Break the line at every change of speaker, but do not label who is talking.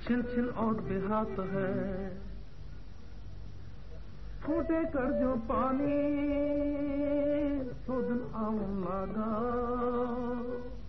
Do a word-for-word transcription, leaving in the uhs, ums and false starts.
छिन छिन और बेहात है, फूटे कर जो पानी सो दिन आऊं लागा,